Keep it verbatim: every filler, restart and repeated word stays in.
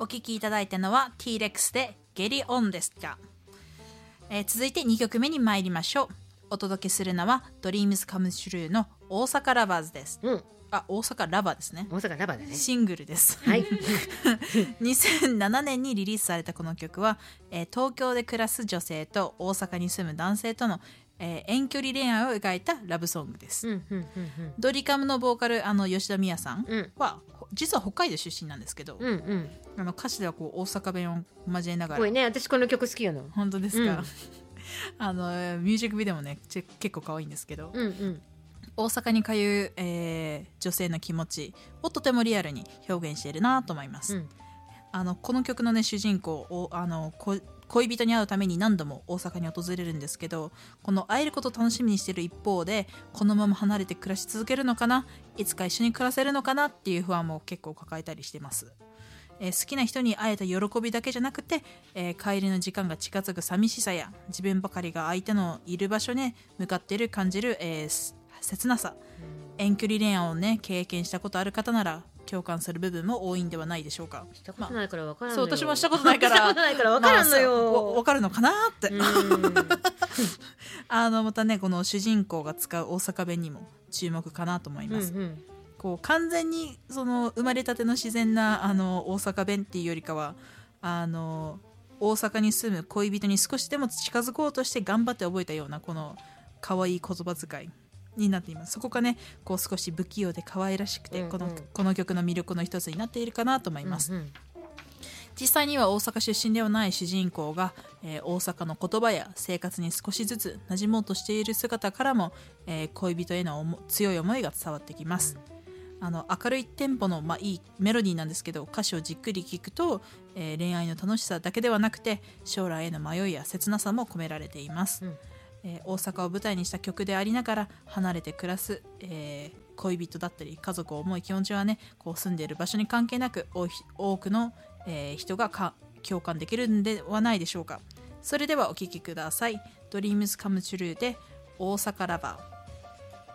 お聴きいただいたのは T-レックス でゲリオンでした、えー、続いてにきょくめに参りましょう。お届けするのは Dreams Come True の大阪ラバーズです、うん、あ、大阪ラバーですね。 大阪ラバーだね。 シングルです、 はい、 にせんななねんにリリースされたこの曲は、えー、東京で暮らす女性と大阪に住む男性とのえー、遠距離恋愛を描いたラブソングです、うんうんうんうん、ドリカムのボーカルあの吉田美也さんは、うん、実は北海道出身なんですけど、うんうん、あの歌詞ではこう大阪弁を交えながら、 これね、私この曲好きよの。 本当ですか、うん、あのミュージックビデオもね結構可愛いんですけど、うんうん、大阪に通う、えー、女性の気持ちをとてもリアルに表現しているなと思います、うん、あのこの曲のね主人公をあのこ恋人に会うために何度も大阪に訪れるんですけど、この会えることを楽しみにしている一方で、このまま離れて暮らし続けるのかな、いつか一緒に暮らせるのかなっていう不安も結構抱えたりしてます、えー、好きな人に会えた喜びだけじゃなくて、えー、帰りの時間が近づく寂しさや自分ばかりが相手のいる場所に向かっている感じる、えー、切なさ、遠距離恋愛をね経験したことある方なら共感する部分も多いんではないでしょうか。 したことないから分からんのよ、 まあ、そう私もしたことないからしたことないから分からんのよ、 まあ、分かるのかなってあのまたねこの主人公が使う大阪弁にも注目かなと思います、うんうん、こう完全にその生まれたての自然なあの大阪弁っていうよりかはあの大阪に住む恋人に少しでも近づこうとして頑張って覚えたようなこの可愛い言葉遣いになっています。そこがねこう少し不器用で可愛らしくて、うんうん、このこの曲の魅力の一つになっているかなと思います、うんうん、実際には大阪出身ではない主人公が、えー、大阪の言葉や生活に少しずつ馴染もうとしている姿からも、えー、恋人への強い思いが伝わってきます、うん、あの明るいテンポの、まあ、いいメロディーなんですけど、歌詞をじっくり聴くと、えー、恋愛の楽しさだけではなくて将来への迷いや切なさも込められています、うん、えー、大阪を舞台にした曲でありながら離れて暮らす、えー、恋人だったり家族を思い気持ちはねこう住んでいる場所に関係なく多くの、えー、人がか共感できるんではないでしょうか。それではお聴きください。 Dreams Come True で大阪ラバー。